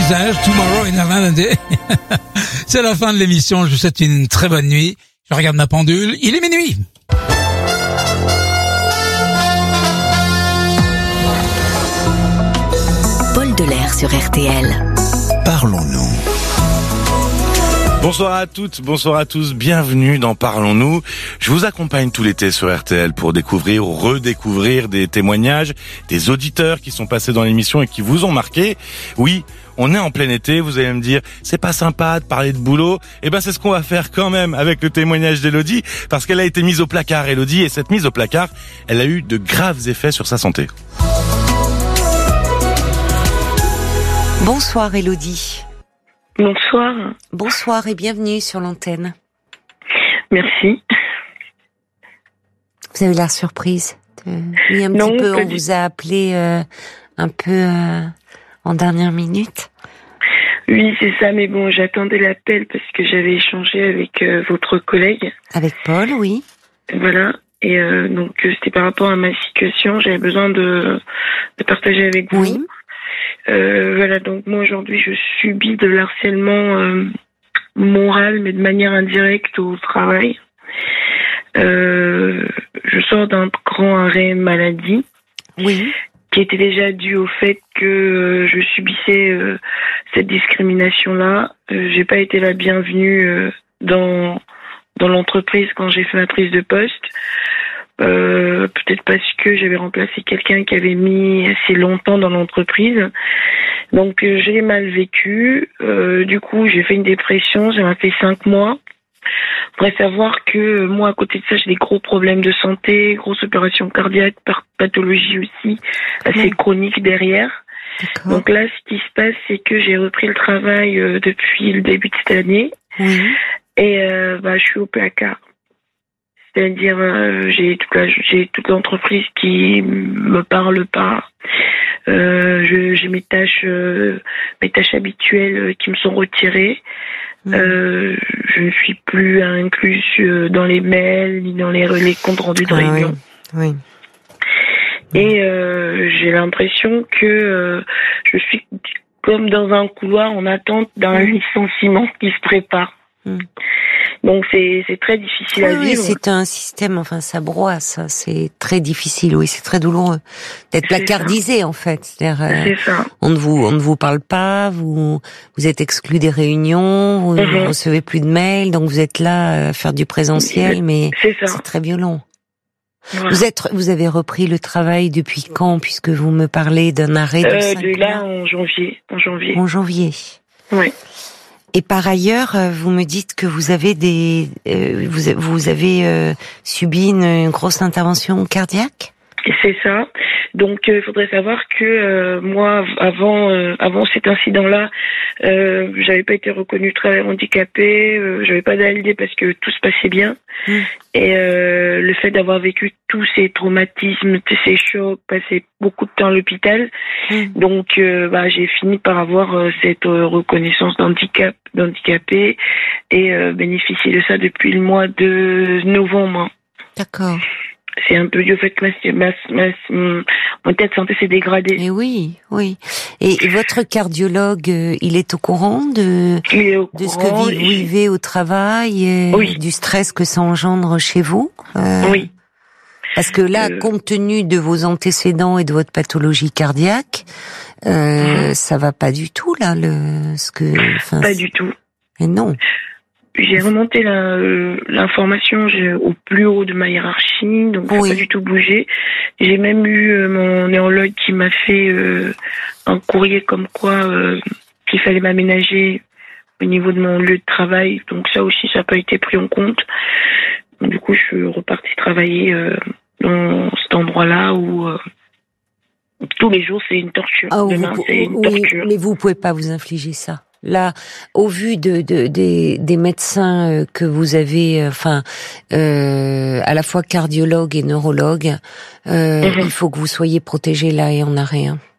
visage. Tomorrow in another day. C'est la fin de l'émission. Je vous souhaite une très bonne nuit. Je regarde ma pendule. Il est minuit. Paul Delair sur RTL. Parlons-nous. Bonsoir à toutes, bonsoir à tous, bienvenue dans Parlons-nous. Je vous accompagne tout l'été sur RTL pour découvrir ou redécouvrir des témoignages, des auditeurs qui sont passés dans l'émission et qui vous ont marqué. Oui, on est en plein été, vous allez me dire, c'est pas sympa de parler de boulot. Eh ben, c'est ce qu'on va faire quand même avec le témoignage d'Élodie, parce qu'elle a été mise au placard, Élodie, et cette mise au placard, elle a eu de graves effets sur sa santé. Bonsoir Élodie. Bonsoir. Bonsoir et bienvenue sur l'antenne. Merci. Vous avez l'air surprise. Oui, un petit peu, on vous a appelé un peu en dernière minute. Oui, c'est ça, mais bon, j'attendais l'appel parce que j'avais échangé avec votre collègue. Avec Paul, oui. Voilà, et donc c'était par rapport à ma situation, j'avais besoin de partager avec vous. Oui. Voilà, donc moi aujourd'hui je subis de l'harcèlement moral, mais de manière indirecte au travail. Je sors d'un grand arrêt maladie, oui, qui était déjà dû au fait que je subissais cette discrimination-là. J'ai pas été la bienvenue dans l'entreprise quand j'ai fait ma prise de poste. Peut-être parce que j'avais remplacé quelqu'un qui avait mis assez longtemps dans l'entreprise. Donc j'ai mal vécu. Du coup, j'ai fait une dépression. Ça m'a fait 5 mois. Faudrait savoir que moi, à côté de ça, j'ai des gros problèmes de santé, grosse opération cardiaque, pathologie aussi, assez chronique derrière. D'accord. Donc là, ce qui se passe, c'est que j'ai repris le travail depuis le début de cette année. Oui. Et je suis au placard. C'est-à-dire, j'ai toute l'entreprise qui me parle pas. J'ai mes tâches habituelles qui me sont retirées. Je ne suis plus incluse dans les mails ni dans les comptes rendus de réunion. Oui. Et j'ai l'impression que je suis comme dans un couloir en attente d'un licenciement qui se prépare. Donc c'est très difficile à vivre. Oui, c'est un système, ça broie, ça, c'est très difficile, oui, c'est très douloureux d'être placardisé en fait. C'est-à-dire, ça. On ne vous parle pas, vous êtes exclu des réunions, vous ne recevez plus de mails, donc vous êtes là à faire du présentiel, mais c'est très violent. Voilà. Vous avez repris le travail depuis quand, puisque vous me parlez d'un arrêt de 5 mois? Là, en janvier. En janvier. Oui. Et par ailleurs, vous me dites que vous avez vous avez subi une grosse intervention cardiaque? C'est ça. Donc, il faudrait savoir que moi, avant cet incident-là, j'avais pas été reconnue très handicapée, j'avais pas d'ALD parce que tout se passait bien. Et le fait d'avoir vécu tous ces traumatismes, tous ces chocs, passé beaucoup de temps à l'hôpital, donc j'ai fini par avoir cette reconnaissance d'handicapé et bénéficier de ça depuis le mois de novembre. D'accord. C'est un peu dû au fait que mon état de santé s'est dégradé. Et oui. Et votre cardiologue, il est au courant de ce que vous vivez au travail et du stress que ça engendre chez vous? Oui. Parce que là, compte tenu de vos antécédents et de votre pathologie cardiaque, ça va pas du tout là. Pas du tout. Et non. J'ai remonté l'information au plus haut de ma hiérarchie, donc ça n'a pas du tout bougé. J'ai même eu mon néurologue qui m'a fait un courrier comme quoi qu'il fallait m'aménager au niveau de mon lieu de travail, donc ça aussi ça n'a pas été pris en compte. Donc, du coup je suis repartie travailler dans cet endroit-là où tous les jours c'est une torture. Demain c'est une torture. Mais vous pouvez pas vous infliger ça. Là, au vu des médecins que vous avez, à la fois cardiologue et neurologue, il faut que vous soyez protégés là et en arrêt.